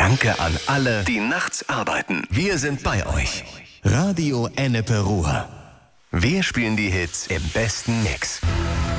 Danke an alle, die nachts arbeiten. Wir sind bei euch. Radio Ennepe Ruhr. Wir spielen die Hits im besten Mix.